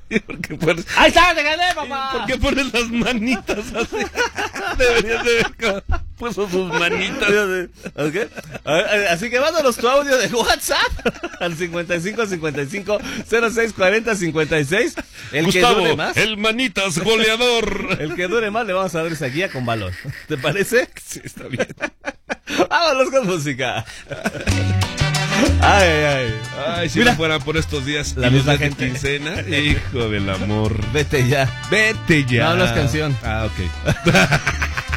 Porque pones, ¡Ahí está! ¡Te gané, papá! ¿por qué pones las manitas así? Deberías de ver cómo puso sus manitas. ¿Okay? Así que mándanos tu audio de WhatsApp al 55 55 06 40 56. El Gustavo, que dure más, el manitas goleador. el que dure más le vamos a dar esa guía con balón. ¿Te parece? Sí, está bien. Vámonos con música. Ay, ay. Ay, si Mira, no fuera por estos días la y los misma días de gente. quincena, hijo del amor. Vete ya. Vete ya. No hablas canción. Ah, ok.